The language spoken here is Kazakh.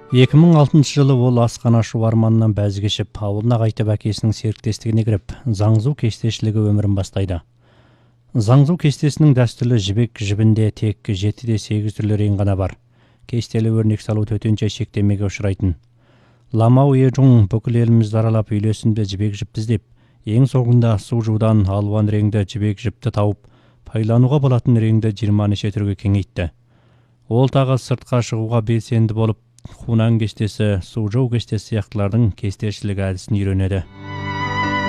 2006 жылы ол асқан ашу арманынан бәз кешіп, ауылына қайтып әкесінің серіктестігіне кіріп, заңзу кестешілігі өмірін бастайды. Заңзу кестесінің дәстүрлі жібек жібінде тек 7-8 түрлі рең ғана бар. Кестелі өрнек салу төтенше шектемеге ұшырайтын. Ламау Ежун бүкіл елімізді аралап үйлесімді жібек жіпті іздеп, ең соңында су жудан алуан реңді жібек жіпті тауып, пайдалануға болатын реңді 20 неше түрге кеңейтті. Ол тағы сыртқа шығуға белсенді болып, Хунан кестесі, Сужоу кестесі сияқтылардың кестешілік әдісін үйренеді.